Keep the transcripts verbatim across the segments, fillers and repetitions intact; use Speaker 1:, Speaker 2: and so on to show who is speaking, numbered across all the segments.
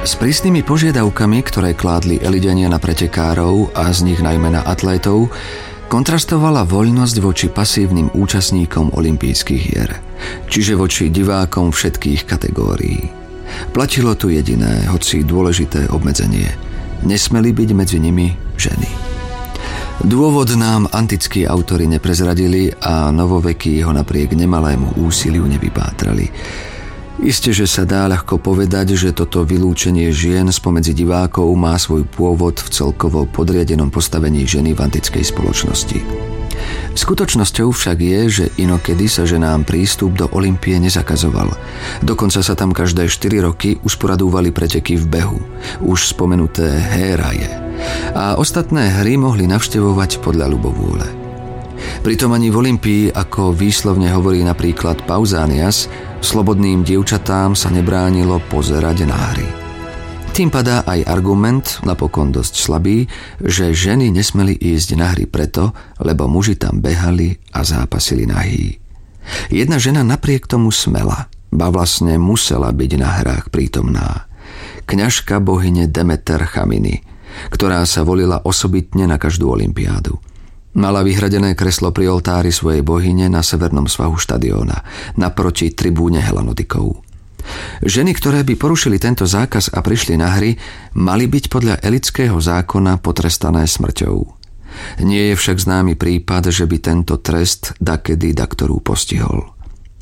Speaker 1: S prísnymi požiadavkami, ktoré kládli Elidania na pretekárov a z nich najmä na atlétov, kontrastovala voľnosť voči pasívnym účastníkom olympijských hier, čiže voči divákom všetkých kategórií. Platilo tu jediné, hoci dôležité obmedzenie. Nesmeli byť medzi nimi ženy. Dôvod nám antickí autori neprezradili a novovekí ho napriek nemalému úsiliu nevypátrali. Isté, že sa dá ľahko povedať, že toto vylúčenie žien spomedzi divákov má svoj pôvod v celkovo podriadenom postavení ženy v antickej spoločnosti. Skutočnosťou však je, že inokedy sa ženám prístup do Olympie nezakazoval. Dokonca sa tam každé štyri roky usporadúvali preteky v behu, už spomenuté héraje. A ostatné hry mohli navštevovať podľa ľubovôle. Pritom ani v Olympii, ako výslovne hovorí napríklad Pausanias, slobodným dievčatám sa nebránilo pozerať na hry. Tým padá aj argument, napokon dosť slabý, že ženy nesmeli ísť na hry preto, lebo muži tam behali a zápasili nahý. Jedna žena napriek tomu smela, ba vlastne musela byť na hrách prítomná. Kňažka bohyne Demeter Chaminy, ktorá sa volila osobitne na každú olympiádu. Mala vyhradené kreslo pri oltári svojej bohyne na severnom svahu štadióna, naproti tribúne Helanodikov. Ženy, ktoré by porušili tento zákaz a prišli na hry, mali byť podľa elitského zákona potrestané smrťou. Nie je však známy prípad, že by tento trest dakedy daktoru postihol.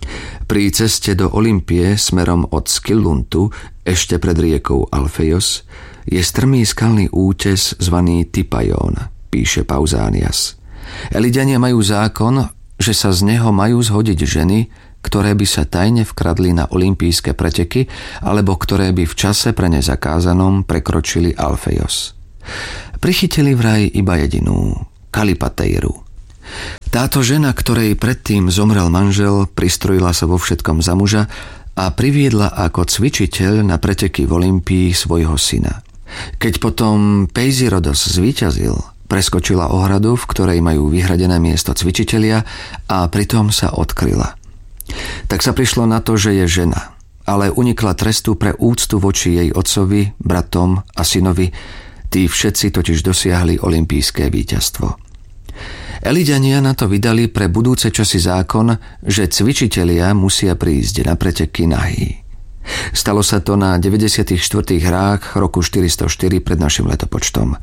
Speaker 1: Pri ceste do Olympie smerom od Skilluntu, ešte pred riekou Alfeios, je strmý skalný útes zvaný Typaion, píše Pausanias. Elidania majú zákon, že sa z neho majú zhodiť ženy, ktoré by sa tajne vkradli na olympijské preteky alebo ktoré by v čase pre ne zakázanom prekročili Alfeios. Prichytili vraj iba jedinú, Kalipateiru. Táto žena, ktorej predtým zomrel manžel, pristrojila sa vo všetkom za muža a priviedla ako cvičiteľ na preteky v Olympii svojho syna. Keď potom Peisirodos zvíťazil, preskočila ohradu, v ktorej majú vyhradené miesto cvičitelia a pritom sa odkryla. Tak sa prišlo na to, že je žena, ale unikla trestu pre úctu voči jej otcovi, bratom a synovi. Tí všetci totiž dosiahli olympijské víťazstvo. Elidania na to vydali pre budúce časy zákon, že cvičitelia musia prísť na preteky nahý. Stalo sa to na deväťdesiatych štvrtých hrách roku štyristoštyri pred našim letopočtom.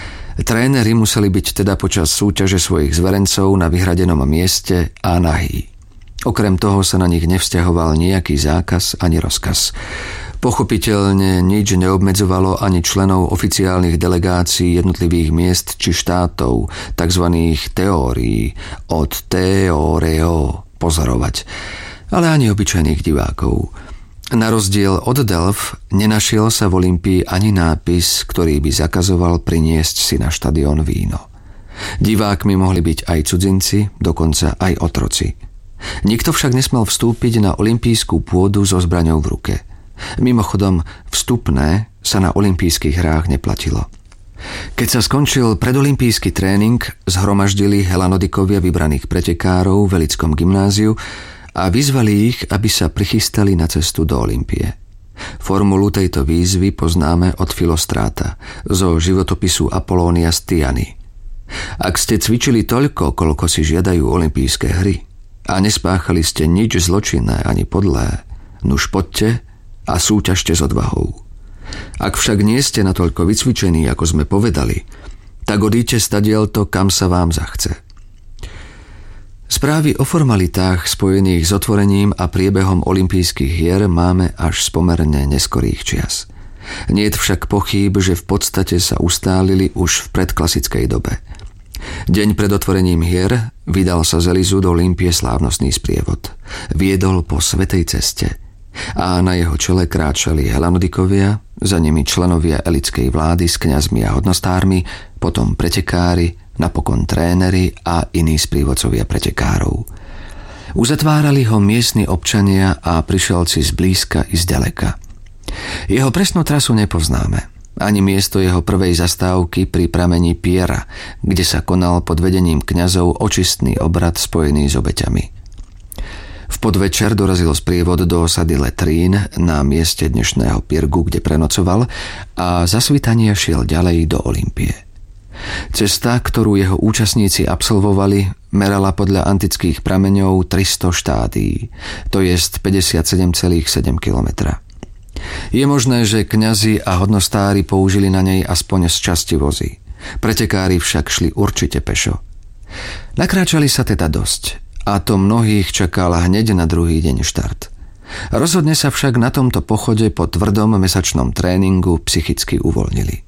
Speaker 1: Tréneri museli byť teda počas súťaže svojich zverencov na vyhradenom mieste a nahý. Okrem toho sa na nich nevzťahoval nejaký zákaz ani rozkaz. Pochopiteľne nič neobmedzovalo ani členov oficiálnych delegácií jednotlivých miest či štátov, takzvaných teórií, od teóreo pozorovať, ale ani obyčajných divákov. Na rozdiel od Delf nenašiel sa v Olympii ani nápis, ktorý by zakazoval priniesť si na štadión víno. Divákmi mohli byť aj cudzinci, dokonca aj otroci. Nikto však nesmel vstúpiť na olympijskú pôdu so zbraňou v ruke. Mimochodom, vstupné sa na olympijských hrách neplatilo. Keď sa skončil predolympijský tréning, zhromaždili Helanodikovia vybraných pretekárov v Elickom gymnáziu a vyzvali ich, aby sa prichystali na cestu do Olympie. Formulu tejto výzvy poznáme od Filostráta zo životopisu Apolónia z Tyany. Ak ste cvičili toľko, koľko si žiadajú olympijské hry a nespáchali ste nič zločinné ani podlé, nuž poďte a súťažte s odvahou. Ak však nie ste natoľko vycvičení, ako sme povedali, tak odíďte stadiaľto, kam sa vám zachce. Správy o formalitách spojených s otvorením a priebehom olympijských hier máme až z pomerne neskorých čias. Nie je však pochýb, že v podstate sa ustálili už v predklasickej dobe. Deň pred otvorením hier vydal sa z Elizu do Olympie slávnostný sprievod. Viedol po svätej ceste a na jeho čele kráčali Helanodikovia, za nimi členovia elickej vlády s kňazmi a hodnostármi, potom pretekári, napokon tréneri a iní sprievodcovia pretekárov. Uzatvárali ho miestni občania a prišielci zblízka i zďaleka. Jeho presnú trasu nepoznáme, ani miesto jeho prvej zastávky pri pramení Piera, kde sa konal pod vedením kňazov očistný obrad spojený s obeťami. V podvečer dorazil sprievod do osady Letrín na mieste dnešného Pirgu, kde prenocoval, a za svitania šiel ďalej do Olympie. Cesta, ktorú jeho účastníci absolvovali, merala podľa antických prameňov tristo štádií, to jest päťdesiatsedem celá sedem kilometra. Je možné, že kňazi a hodnostári použili na nej aspoň z časti vozy. Pretekári však šli určite pešo. Nakráčali sa teda dosť a to mnohých čakala hneď na druhý deň štart. Rozhodne sa však na tomto pochode po tvrdom mesačnom tréningu psychicky uvoľnili.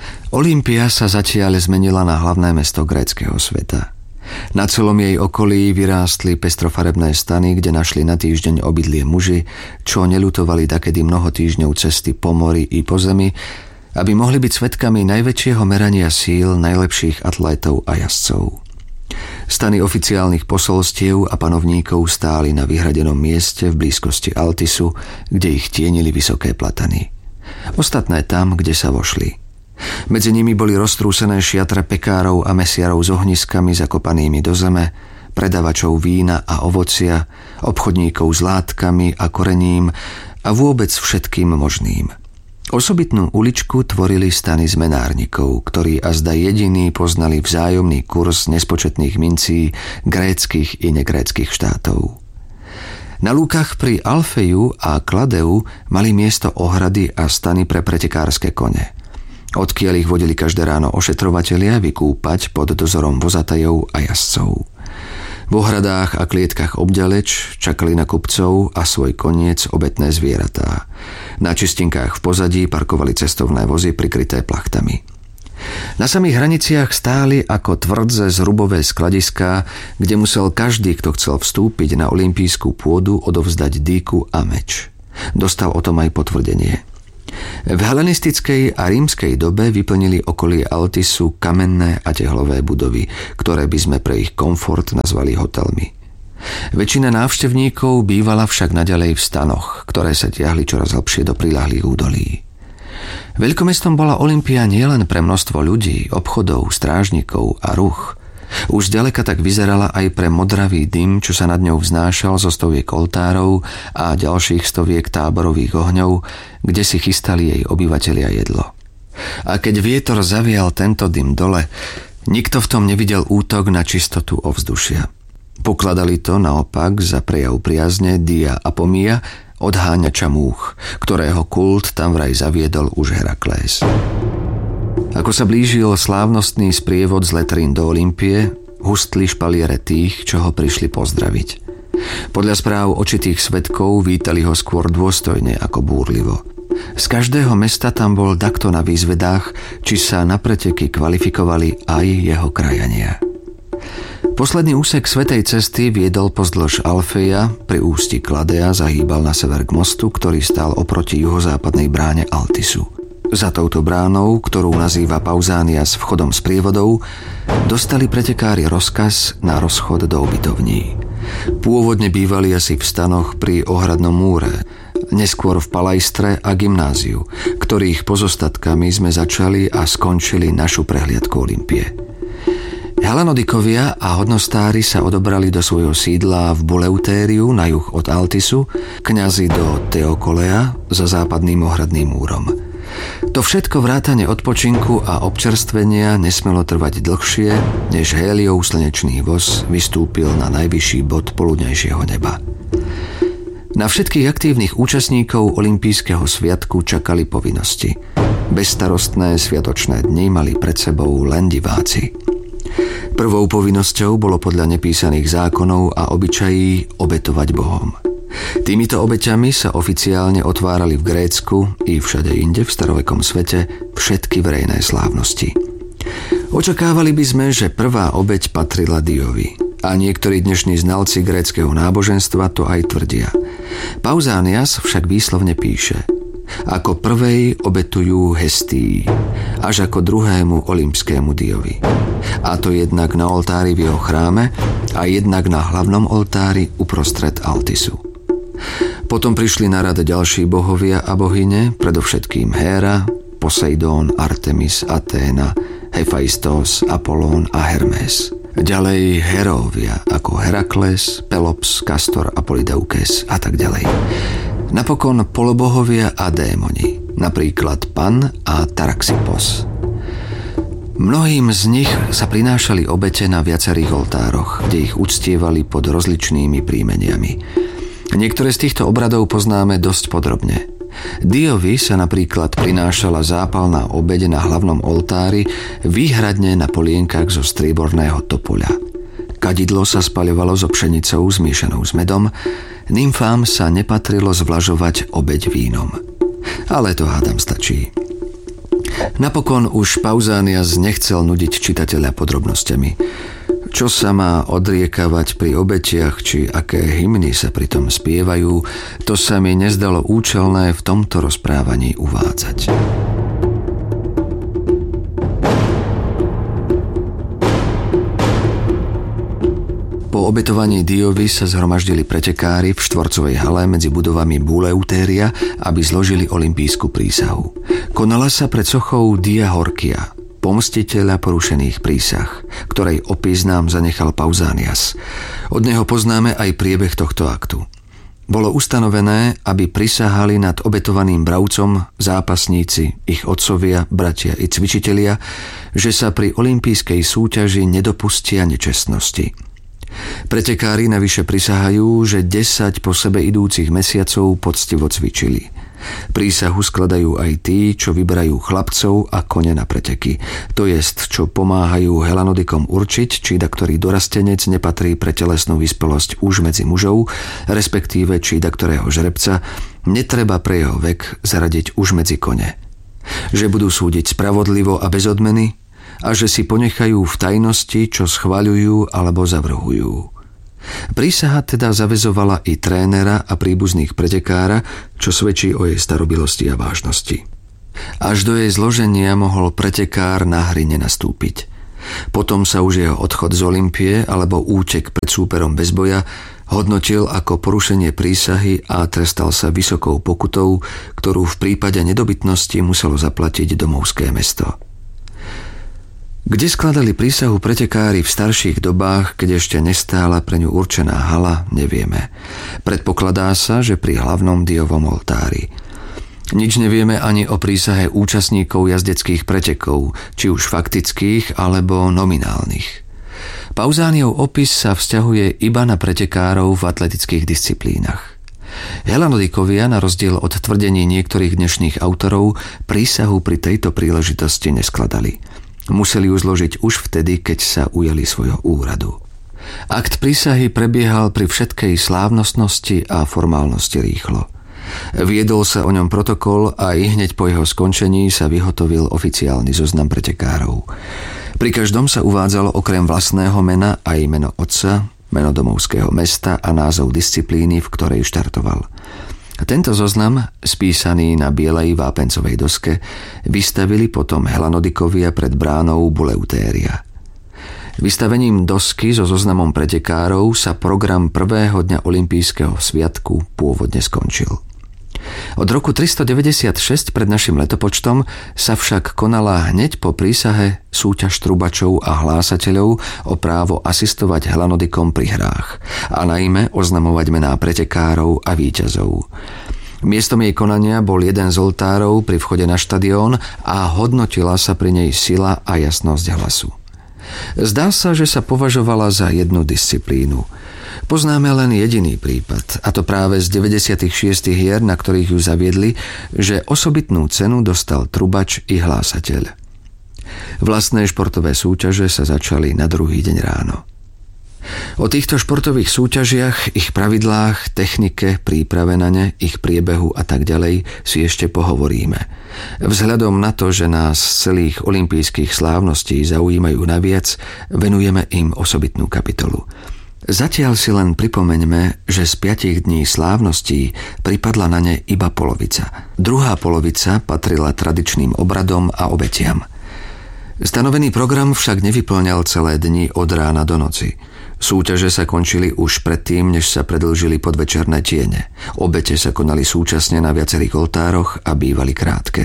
Speaker 1: Olympia sa zatiaľ zmenila na hlavné mesto gréckeho sveta. Na celom jej okolí vyrástli pestrofarebné stany, kde našli na týždeň obydlie muži, čo neľutovali takedy mnoho týždňov cesty po mori i po zemi, aby mohli byť svedkami najväčšieho merania síl najlepších atlétov a jazdcov. Stany oficiálnych posolstiev a panovníkov stáli na vyhradenom mieste v blízkosti Altisu, kde ich tienili vysoké platany. Ostatné tam, kde sa vošli. Medzi nimi boli roztrúsené šiatre pekárov a mesiarov s ohniskami zakopanými do zeme, predavačov vína a ovocia, obchodníkov s látkami a korením a vôbec všetkým možným. Osobitnú uličku tvorili stany zmenárnikov, ktorí azda jediní poznali vzájomný kurz nespočetných mincí gréckych i negréckych štátov. Na lúkach pri Alfeju a Kladeu mali miesto ohrady a stany pre pretekárske kone, odkiaľ ich vodili každé ráno ošetrovatelia vykúpať pod dozorom vozatajov a jazdcov. V ohradách a klietkach obďaleč čakali na kupcov a svoj koniec obetné zvieratá. Na čistinkách v pozadí parkovali cestovné vozy prikryté plachtami. Na samých hraniciach stáli ako tvrdze zhrubové skladiská, kde musel každý, kto chcel vstúpiť na olympijskú pôdu, odovzdať dýku a meč. Dostal o tom aj potvrdenie. V helenistickej a rímskej dobe vyplnili okolie Altisu kamenné a tehlové budovy, ktoré by sme pre ich komfort nazvali hotelmi. Väčšina návštevníkov bývala však naďalej v stanoch, ktoré sa tiahli čoraz hlbšie do priľahlých údolí. Veľkomestom bola Olympia nielen pre množstvo ľudí, obchodov, strážnikov a ruch. Už ďaleka tak vyzerala aj pre modravý dym, čo sa nad ňou vznášal zo stoviek oltárov a ďalších stoviek táborových ohňov, kde si chystali jej obyvatelia jedlo. A keď vietor zavial tento dym dole, nikto v tom nevidel útok na čistotu ovzdušia. Pokladali to naopak za prejav priazne Dia a Pomia, odháňača múch, ktorého kult tam vraj zaviedol už Heraklés. Ako sa blížil slávnostný sprievod z Letrín do Olympie, hustli špaliere tých, čo ho prišli pozdraviť. Podľa správ očitých svedkov vítali ho skôr dôstojne ako búrlivo. Z každého mesta tam bol dakto na výzvedách, či sa na preteky kvalifikovali aj jeho krajania. Posledný úsek svätej cesty viedol pozdĺž Alfeja, pri ústi Kladea zahýbal na sever k mostu, ktorý stál oproti juhozápadnej bráne Altisu. Za touto bránou, ktorú nazýva Pausanias vchodom s prievodou, dostali pretekári rozkaz na rozchod do ubytovní. Pôvodne bývali asi v stanoch pri ohradnom múre, neskôr v Palajstre a gymnáziu, ktorých pozostatkami sme začali a skončili našu prehliadku Olympie. Helenodikovia a hodnostári sa odobrali do svojho sídla v Boleutériu na juh od Altisu, kňazi do Theokolea za západným ohradným múrom. To všetko vrátane odpočinku a občerstvenia nesmelo trvať dlhšie, než Héliov slnečný voz vystúpil na najvyšší bod poludňajšieho neba. Na všetkých aktívnych účastníkov olympijského sviatku čakali povinnosti. Bezstarostné sviatočné dni mali pred sebou len diváci. Prvou povinnosťou bolo podľa nepísaných zákonov a obyčají obetovať Bohom. Týmito obeťami sa oficiálne otvárali v Grécku i všade inde v starovekom svete všetky verejné slávnosti. Očakávali by sme, že prvá obeť patrila Diovi. A niektorí dnešní znalci gréckeho náboženstva to aj tvrdia. Pausanias však výslovne píše: ako prvej obetujú Hestii, až ako druhému olympskému Diovi. A to jednak na oltári v jeho chráme a jednak na hlavnom oltári uprostred Altisu. Potom prišli na rad ďalší bohovia a bohyne, predovšetkým Héra, Poseidón, Artemis, Aténa, Hephaistos, Apolón a Hermés. Ďalej heróvia ako Herakles, Pelops, Kastor a Polydeukes a tak ďalej. Napokon polobohovia a démoni, napríklad Pan a Taraxipos. Mnohým z nich sa prinášali obete na viacerých oltároch, kde ich uctievali pod rozličnými prímeniami. Niektoré z týchto obradov poznáme dosť podrobne. Diovi sa napríklad prinášala zápalná obeť na hlavnom oltári výhradne na polienkach zo strieborného topoľa. Kadidlo sa spaľovalo so pšenicou zmiešanou s medom, nymfám sa nepatrilo zvlažovať obeť vínom. Ale to hádam stačí. Napokon už Pausanias nechcel nudiť čitateľa podrobnosťami. Čo sa má odriekavať pri obetiach, či aké hymny sa pritom spievajú, to sa mi nezdalo účelné v tomto rozprávaní uvádzať. Po obetovaní Diovy sa zhromaždili pretekári v štvorcovej hale medzi budovami Buleutéria, aby zložili olympijskú prísahu. Konala sa pred sochou Dia Horkia, pomstiteľa porušených prísah, ktorej opis nám zanechal Pausanias. Od neho poznáme aj priebeh tohto aktu. Bolo ustanovené, aby prisahali nad obetovaným bravcom zápasníci, ich otcovia, bratia i cvičitelia, že sa pri olympijskej súťaži nedopustia nečestnosti. Pretekári navyše prisahajú, že desať po sebe idúcich mesiacov poctivo cvičili. Prísahu skladajú aj tí, čo vyberajú chlapcov a kone na preteky. To jest, čo pomáhajú Helanodikom určiť, či daktorý dorastenec nepatrí pre telesnú vyspelosť už medzi mužov, respektíve či daktorého žrebca netreba pre jeho vek zaradiť už medzi kone. Že budú súdiť spravodlivo a bez odmeny a že si ponechajú v tajnosti, čo schvaľujú alebo zavrhujú. Prísaha teda zaväzovala i trénera a príbuzných pretekára, čo svedčí o jej starobilosti a vážnosti. Až do jej zloženia mohol pretekár na hry nenastúpiť. Potom sa už jeho odchod z Olympie alebo útek pred súperom bez boja hodnotil ako porušenie prísahy a trestal sa vysokou pokutou, ktorú v prípade nedobytnosti muselo zaplatiť domovské mesto. Kde skladali prísahu pretekári v starších dobách, keď ešte nestála pre ňu určená hala, nevieme. Predpokladá sa, že pri hlavnom Diovom oltári. Nič nevieme ani o prísahe účastníkov jazdeckých pretekov, či už faktických alebo nominálnych. Pausaniov opis sa vzťahuje iba na pretekárov v atletických disciplínach. Helanodikovia, na rozdiel od tvrdení niektorých dnešných autorov, prísahu pri tejto príležitosti neskladali. Museli ju zložiť už vtedy, keď sa ujali svojho úradu. Akt prísahy prebiehal pri všetkej slávnostnosti a formálnosti rýchlo. Viedol sa o ňom protokol a i hneď po jeho skončení sa vyhotovil oficiálny zoznam pretekárov. Pri každom sa uvádzalo okrem vlastného mena aj meno otca, meno domovského mesta a názov disciplíny, v ktorej štartoval. Tento zoznam, spísaný na bielej vápencovej doske, vystavili potom Helanodikovia pred bránou Buleutéria. Vystavením dosky so zoznamom pretekárov sa program prvého dňa olympijského sviatku pôvodne skončil. Od roku tristodeväťdesiatšesť pred našim letopočtom sa však konala hneď po prísahe súťaž trubačov a hlásateľov o právo asistovať Helanodikom pri hrách a najmä oznamovať mená pretekárov a víťazov. Miestom jej konania bol jeden z oltárov pri vchode na štadión a hodnotila sa pri nej sila a jasnosť hlasu. Zdá sa, že sa považovala za jednu disciplínu. Poznáme len jediný prípad, a to práve z deväťdesiatych šiestich hier, na ktorých ju zaviedli, že osobitnú cenu dostal trubač i hlásateľ. Vlastné športové súťaže sa začali na druhý deň ráno. O týchto športových súťažiach, ich pravidlách, technike, príprave na ne, ich priebehu a tak ďalej si ešte pohovoríme. Vzhľadom na to, že nás z celých olympijských slávností zaujímajú naviac, venujeme im osobitnú kapitolu. Zatiaľ si len pripomeňme, že z piatich dní slávností pripadla na ne iba polovica. Druhá polovica patrila tradičným obradom a obetiam. Stanovený program však nevyplňal celé dni od rána do noci. Súťaže sa končili už predtým, než sa predĺžili podvečerné tiene. Obete sa konali súčasne na viacerých oltároch a bývali krátke.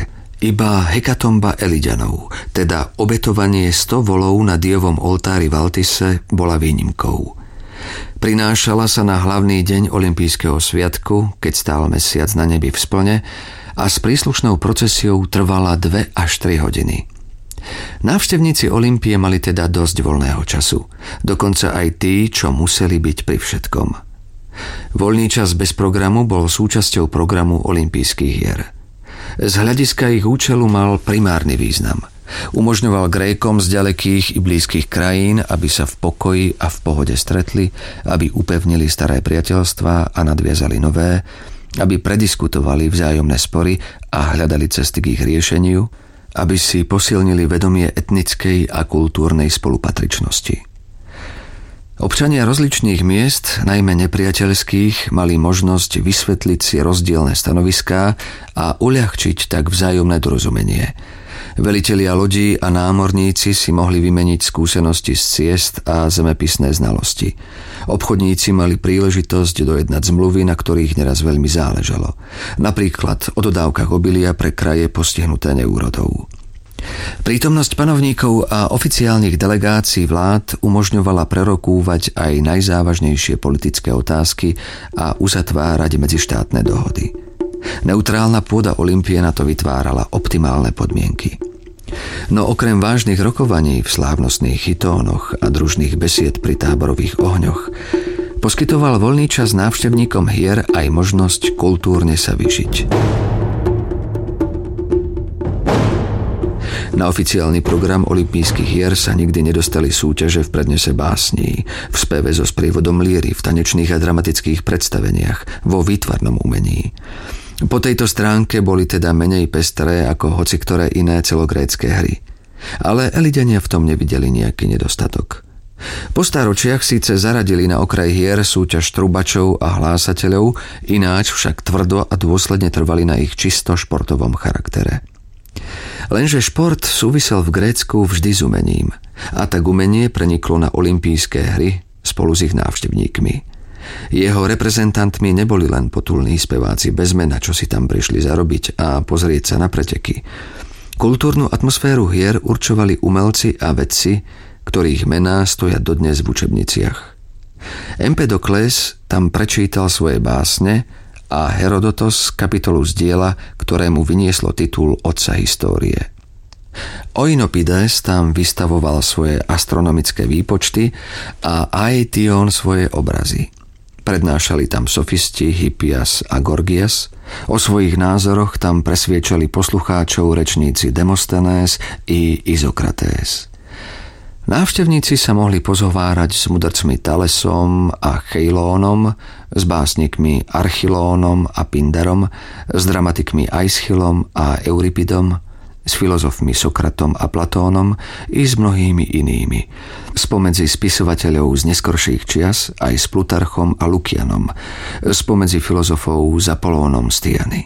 Speaker 1: Iba hekatomba Eliďanov, teda obetovanie sto volov na Diovom oltári v Altise, bola výnimkou. Prinášala sa na hlavný deň olympijského sviatku, keď stál mesiac na nebi v splne, a s príslušnou procesiou trvala dve až tri hodiny. Návštevníci Olympie mali teda dosť voľného času, dokonca aj tí, čo museli byť pri všetkom. Voľný čas bez programu bol súčasťou programu olympijských hier. Z hľadiska ich účelu mal primárny význam. Umožňoval Grékom z ďalekých i blízkych krajín, aby sa v pokoji a v pohode stretli, aby upevnili staré priateľstvá a nadviazali nové, aby prediskutovali vzájomné spory a hľadali cesty k ich riešeniu, aby si posilnili vedomie etnickej a kultúrnej spolupatričnosti. Občania rozličných miest, najmä nepriateľských, mali možnosť vysvetliť si rozdielne stanoviská a uľahčiť tak vzájomné dorozumenie. Velitelia lodí a námorníci si mohli vymeniť skúsenosti z ciest a zemepisné znalosti. Obchodníci mali príležitosť dojednať zmluvy, na ktorých neraz veľmi záležalo. Napríklad o dodávkach obilia pre kraje postihnuté neúrodou. Prítomnosť panovníkov a oficiálnych delegácií vlád umožňovala prerokúvať aj najzávažnejšie politické otázky a uzatvárať medzištátne dohody. Neutrálna pôda Olympie na to vytvárala optimálne podmienky. No okrem vážnych rokovaní v slávnostných chitónoch a družných besied pri táborových ohňoch, poskytoval voľný čas návštevníkom hier aj možnosť kultúrne sa vyžiť. Na oficiálny program olympijských hier sa nikdy nedostali súťaže v prednese básní, v speve so sprievodom líry, v tanečných a dramatických predstaveniach, vo výtvarnom umení. Po tejto stránke boli teda menej pestré ako hociktoré iné celogrécke hry. Ale Eliďania v tom nevideli nejaký nedostatok. Po stáročiach síce zaradili na okraj hier súťaž trubačov a hlásateľov, ináč však tvrdo a dôsledne trvali na ich čisto športovom charaktere. Lenže šport súvisel v Grécku vždy s umením a tak umenie preniklo na olympijské hry spolu s ich návštevníkmi. Jeho reprezentantmi neboli len potulní speváci bez mena, čo si tam prišli zarobiť a pozrieť sa na preteky. Kultúrnu atmosféru hier určovali umelci a vedci, ktorých mená stoja dodnes v učebniciach. Empedokles tam prečítal svoje básne a Herodotos kapitolu z diela, ktorému vynieslo titul Otca histórie. Oinopides tam vystavoval svoje astronomické výpočty a Aetion svoje obrazy. Prednášali tam sofisti Hippias a Gorgias, o svojich názoroch tam presviečali poslucháčov rečníci Demosthenes i Izokratés. Návštevníci sa mohli pozhovárať s mudrcmi Thalesom a Cheilónom, s básnikmi Archilónom a Pindarom, s dramatikmi Aeschylom a Euripidom, s filozofmi Sokratom a Platónom i s mnohými inými. Spomedzi spisovateľov z neskorších čias aj s Plutarchom a Lukianom, spomedzi filozofov s Apolónom z Tyany.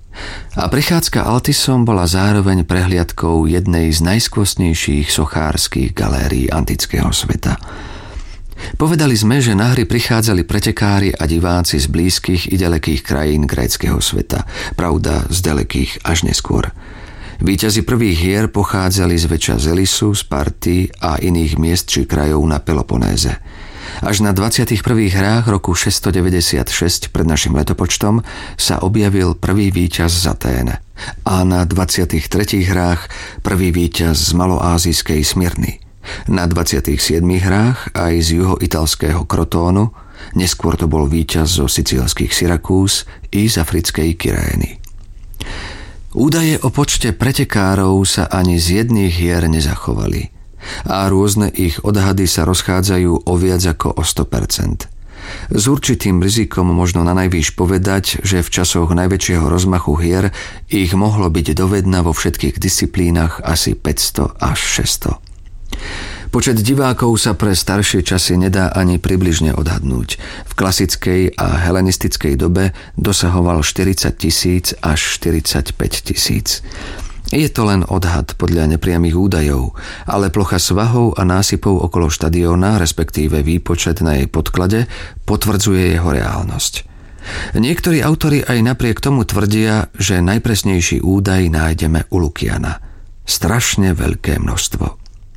Speaker 1: A prechádzka Altisom bola zároveň prehliadkou jednej z najskvostnejších sochárskych galérií antického sveta. Povedali sme, že na hry prichádzali pretekári a diváci z blízkych i ďalekých krajín gréckeho sveta, pravda z ďalekých až neskôr. Víťazi prvých hier pochádzali zväčša z Elisu, Sparty a iných miest či krajov na Peloponéze. Až na dvadsiatych prvých hrách roku šesťstodeväťdesiatšesť pred našim letopočtom sa objavil prvý víťaz z Atén a na dvadsiatych tretích hrách prvý víťaz z maloázijskej Smyrny. Na dvadsiatych siedmych hrách aj z juhoitalského Krotónu, neskôr to bol víťaz zo sicílskych Syrakúz i z africkej Kyrény. Údaje o počte pretekárov sa ani z jedných hier nezachovali a rôzne ich odhady sa rozchádzajú o viac ako o sto percent. S určitým rizikom možno na najvýš povedať, že v časoch najväčšieho rozmachu hier ich mohlo byť dovedna vo všetkých disciplínach asi päťsto až šesťsto. Počet divákov sa pre staršie časy nedá ani približne odhadnúť. V klasickej a helenistickej dobe dosahoval štyridsať tisíc až štyridsaťpäť tisíc. Je to len odhad podľa nepriamých údajov, ale plocha svahov a násypov okolo štadióna, respektíve výpočet na jej podklade, potvrdzuje jeho reálnosť. Niektorí autori aj napriek tomu tvrdia, že najpresnejší údaj nájdeme u Lukiana. Strašne veľké množstvo.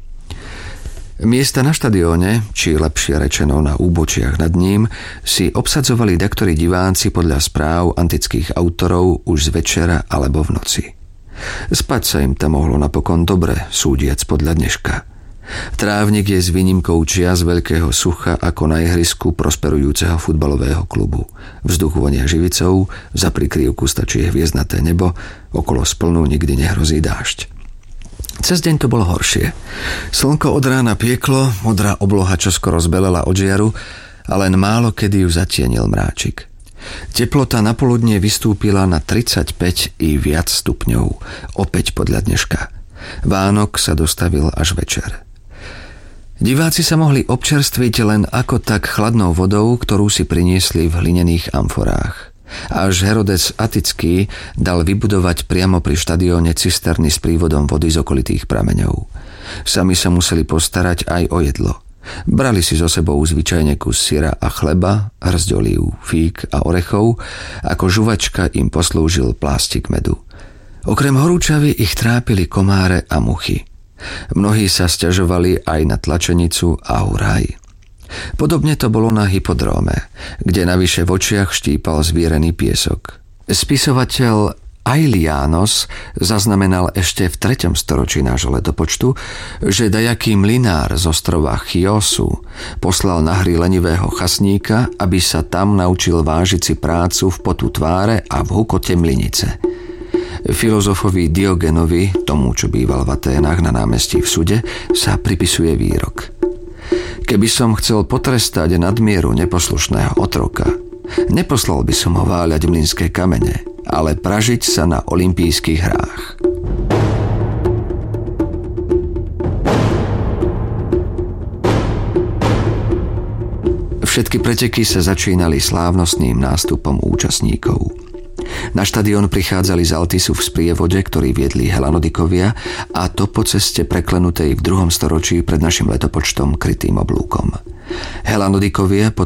Speaker 1: Miesta na štadióne, či lepšie rečeno na úbočiach nad ním, si obsadzovali daktorí diváci podľa správ antických autorov už z večera alebo v noci. Spať sa im tam mohlo napokon dobre, súdiac podľa dneška. Trávnik je s výnimkou čias veľkého sucha ako na ihrisku prosperujúceho futbalového klubu. Vzduch vonia živicou, za prikryvku stačí hviezdnaté nebo, okolo splnu nikdy nehrozí dážď. Cez deň to bolo horšie. Slnko od rána pieklo, modrá obloha čoskoro zbelela od žiaru a len málo kedy ju zatienil mráčik. Teplota na poludnie vystúpila na tridsaťpäť i viac stupňov, opäť podľa dneška. Vánok sa dostavil až večer. Diváci sa mohli občerstviť len ako tak chladnou vodou, ktorú si priniesli v hlinených amforách. Až Herodes Atický dal vybudovať priamo pri štadióne cisterny s prívodom vody z okolitých prameňov. Sami sa museli postarať aj o jedlo. Brali si so sebou zvyčajne kus syra a chleba, hrst olív, fík a orechov, ako žuvačka im poslúžil plástik medu. Okrem horúčavy ich trápili komáre a muchy. Mnohí sa sťažovali aj na tlačenicu a huraj. Podobne to bolo na hypodróme, kde navyše v očiach štípal zvierený piesok. Spisovateľ Aelianos zaznamenal ešte v treťom storočí nášho letopočtu, že dajaký mlynár z ostrova Chiosu poslal na hry lenivého chasníka, aby sa tam naučil vážiť si prácu v potu tváre a v hukote mlynice. Filozofovi Diogenovi, tomu, čo býval v Aténach na námestí v Sude, sa pripisuje výrok: Keby som chcel potrestať nadmieru neposlušného otroka, neposlal by som ho váľať mlynské kamene, ale pražiť sa na olympijských hrách. Všetky preteky sa začínali slávnostným nástupom účastníkov. Na štadión prichádzali z Altisu v sprievode, ktorý viedli Helanodikovia, a to po ceste preklenutej v druhom storočí pred našim letopočtom krytým oblúkom. Helanodikovia